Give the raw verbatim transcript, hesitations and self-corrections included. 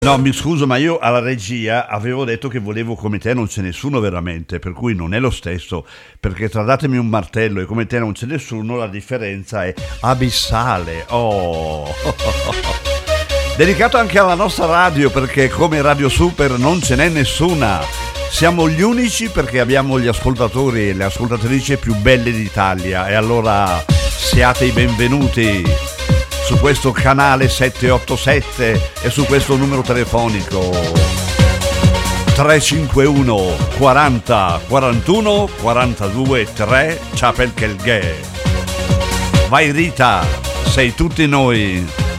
No, mi scuso, ma io alla regia avevo detto che volevo come te non c'è nessuno veramente, per cui non è lo stesso, perché tra datemi un martello e come te non c'è nessuno, la differenza è abissale. Oh! Dedicato anche alla nostra radio, perché come Radio Super non ce n'è nessuna. Siamo gli unici perché abbiamo gli ascoltatori e le ascoltatrici più belle d'Italia, e allora siate i benvenuti su questo canale settecentoottantasette e su questo numero telefonico trecentocinquantuno quaranta quarantuno quarantadue tre Chapel Kelghe. Vai Rita, sei tutti noi.